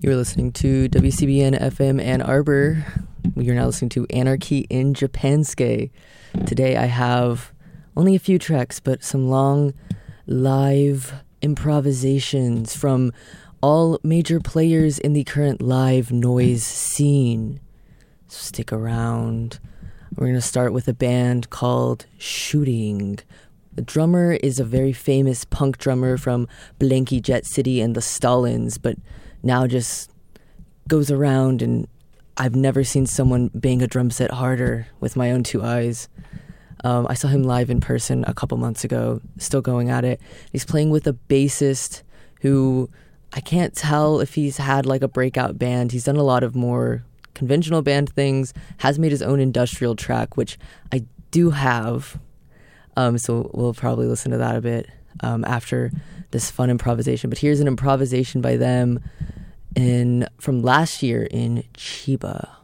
You're listening to WCBN FM Ann Arbor. You're now listening to Anarchy in Japanske. Today I have only a few tracks, but some long live improvisations from all major players in the current live noise scene. So stick around. We're going to start with a band called Shooting. The drummer is a very famous punk drummer from Blanky Jet City and the Stalins, but now just goes around, and I've never seen someone bang a drum set harder with my own two eyes. I saw him live in person a couple months ago, still going at it. He's playing with a bassist who I can't tell if he's had like a breakout band. He's done a lot of more conventional band things, has made his own industrial track, which I do have. So we'll probably listen to that a bit after this fun improvisation. But here's an improvisation by them from last year in Chiba.